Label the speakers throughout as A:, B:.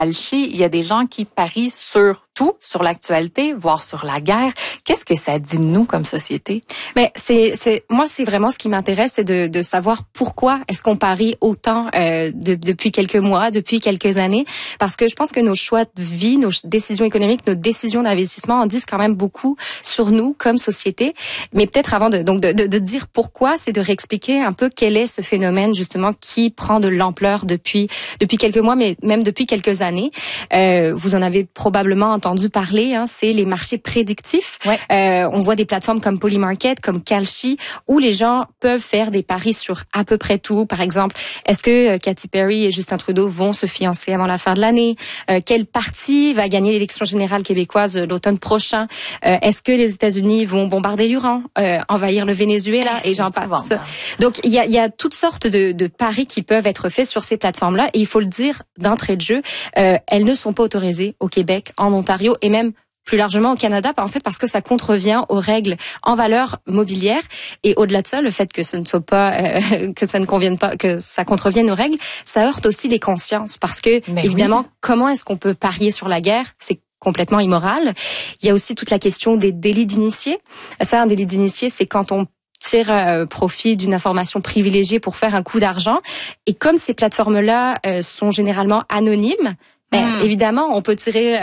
A: Kalshi, il y a des gens qui parient sur tout, sur l'actualité, voire sur la guerre. Qu'est-ce que ça dit de nous comme société?
B: Mais moi, c'est vraiment ce qui m'intéresse, c'est de savoir pourquoi est-ce qu'on parie autant depuis quelques mois, depuis quelques années, parce que je pense que nos choix de vie, nos décisions économiques, nos décisions d'investissement en disent quand même beaucoup sur nous comme société. Mais peut-être avant de dire pourquoi, c'est de réexpliquer un peu quel est ce phénomène justement qui prend de l'ampleur depuis quelques mois, mais même depuis quelques années. Vous en avez probablement entendu parler, c'est les marchés prédictifs. Ouais. On voit des plateformes comme Polymarket, comme Kalshi, où les gens peuvent faire des paris sur à peu près tout. Par exemple, est-ce que Katy Perry et Justin Trudeau vont se fiancer avant la fin de l'année? Quel parti va gagner l'élection générale québécoise l'automne prochain? Est-ce que les États-Unis vont bombarder l'Iran, envahir le Venezuela, et j'en passe. Donc, il y a toutes sortes de paris qui peuvent être faits sur ces plateformes-là, et il faut le dire d'entrée de jeu, elles ne sont pas autorisées au Québec, en Ontario et même plus largement au Canada, en fait, parce que ça contrevient aux règles en valeur mobilière. Et au-delà de ça, le fait que ce ne soit pas, que ça ne convienne pas, que ça contrevienne aux règles, ça heurte aussi les consciences, parce que évidemment, comment est-ce qu'on peut parier sur la guerre? C'est complètement immoral. Il y a aussi toute la question des délits d'initiés. Ça, un délit d'initié, c'est quand on tire profit d'une information privilégiée pour faire un coup d'argent. Et comme ces plateformes-là sont généralement anonymes, évidemment, on peut tirer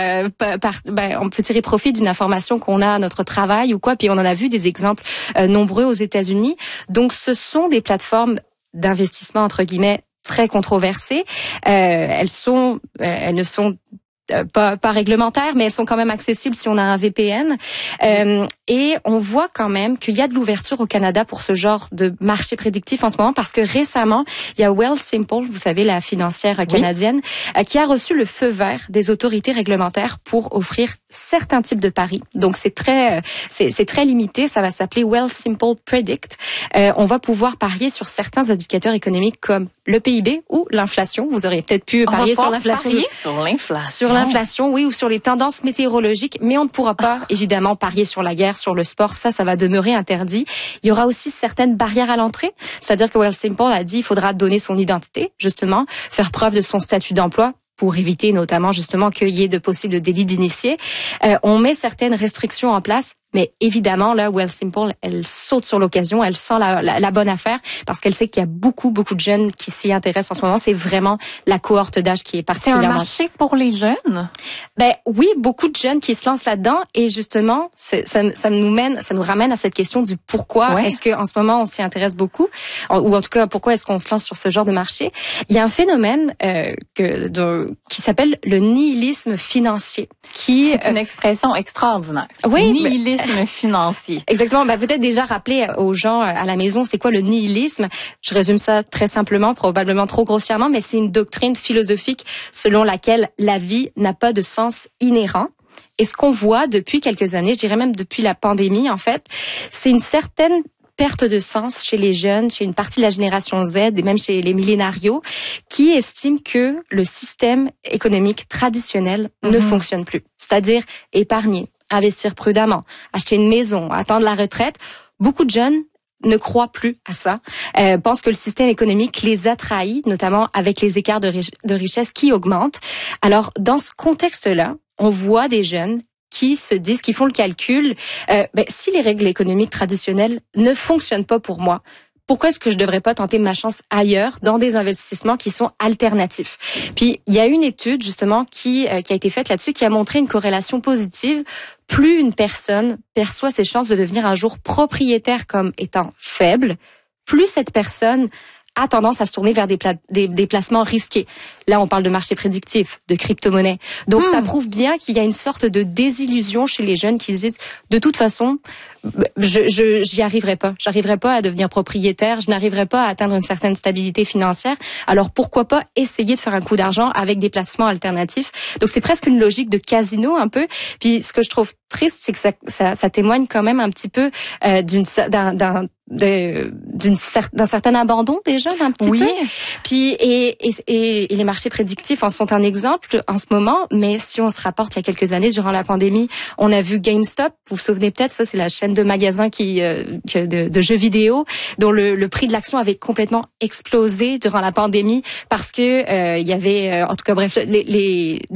B: profit d'une information qu'on a à notre travail ou quoi. Puis on en a vu des exemples nombreux aux États-Unis. Donc, ce sont des plateformes d'investissement entre guillemets très controversées. Elles ne sont pas réglementaires, mais elles sont quand même accessibles si on a un VPN. Et on voit quand même qu'il y a de l'ouverture au Canada pour ce genre de marché prédictif en ce moment, parce que récemment, il y a Wealthsimple, vous savez, la financière canadienne, qui a reçu le feu vert des autorités réglementaires pour offrir certains types de paris. Donc c'est très limité, ça va s'appeler Wealthsimple Predict. On va pouvoir parier sur certains indicateurs économiques comme le PIB ou l'inflation. Vous auriez peut-être pu parier sur l'inflation. Sur l'inflation, oui, ou sur les tendances météorologiques, mais on ne pourra pas, évidemment, parier sur la guerre, sur le sport. Ça va demeurer interdit. Il y aura aussi certaines barrières à l'entrée. C'est-à-dire que Wealthsimple a dit qu'il faudra donner son identité, justement, faire preuve de son statut d'emploi, pour éviter notamment justement qu'il y ait de possibles délits d'initiés. On met certaines restrictions en place. Mais évidemment, là, Wealthsimple, elle saute sur l'occasion, elle sent la bonne affaire, parce qu'elle sait qu'il y a beaucoup de jeunes qui s'y intéressent en ce moment. C'est vraiment la cohorte d'âge qui est particulièrement...
A: C'est un marché pour les jeunes?
B: Oui, beaucoup de jeunes qui se lancent là-dedans, et justement, ça nous ramène à cette question du pourquoi est-ce que en ce moment on s'y intéresse beaucoup, ou en tout cas pourquoi est-ce qu'on se lance sur ce genre de marché. Il y a un phénomène qui s'appelle le nihilisme financier,
A: c'est une expression extraordinaire.
B: Oui,
A: nihilisme financier.
B: Exactement. Peut-être déjà rappeler aux gens à la maison, c'est quoi le nihilisme? Je résume ça très simplement, probablement trop grossièrement, mais c'est une doctrine philosophique selon laquelle la vie n'a pas de sens inhérent. Et ce qu'on voit depuis quelques années, je dirais même depuis la pandémie, en fait, c'est une certaine perte de sens chez les jeunes, chez une partie de la génération Z et même chez les millénarios, qui estiment que le système économique traditionnel ne fonctionne plus. C'est-à-dire épargner, investir prudemment, acheter une maison, attendre la retraite. Beaucoup de jeunes ne croient plus à ça, pensent que le système économique les a trahis, notamment avec les écarts de richesse qui augmentent. Alors, dans ce contexte-là, on voit des jeunes qui se disent, qui font le calcul, si les règles économiques traditionnelles ne fonctionnent pas pour moi, pourquoi est-ce que je devrais pas tenter ma chance ailleurs, dans des investissements qui sont alternatifs? Puis, il y a une étude, justement, qui a été faite là-dessus, qui a montré une corrélation positive. Plus une personne perçoit ses chances de devenir un jour propriétaire comme étant faibles, plus cette personne a tendance à se tourner vers des placements risqués. Là, on parle de marché prédictif, de crypto-monnaie. Donc, ça prouve bien qu'il y a une sorte de désillusion chez les jeunes qui se disent, de toute façon, j'y arriverai pas. J'arriverai pas à devenir propriétaire. Je n'arriverai pas à atteindre une certaine stabilité financière. Alors, pourquoi pas essayer de faire un coup d'argent avec des placements alternatifs? Donc, c'est presque une logique de casino, un peu. Puis, ce que je trouve triste, c'est que ça témoigne quand même un petit peu d'un certain abandon des jeunes, un petit peu. Puis et les marchés prédictifs en sont un exemple en ce moment, mais si on se rapporte il y a quelques années, durant la pandémie, on a vu GameStop, vous vous souvenez peut-être, ça c'est la chaîne de magasins de jeux vidéo, dont le prix de l'action avait complètement explosé durant la pandémie parce que il y avait en tout cas bref les